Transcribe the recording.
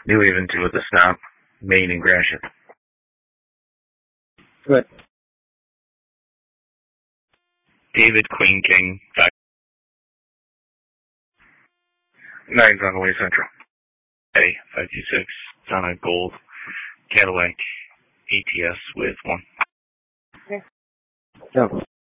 New Haven 2 at the stop, Main and Gratiot. Good. David Queen King, 9's on the way Central. Eddie, 526, it's on a gold Cadillac ATS with 1. Okay. Go.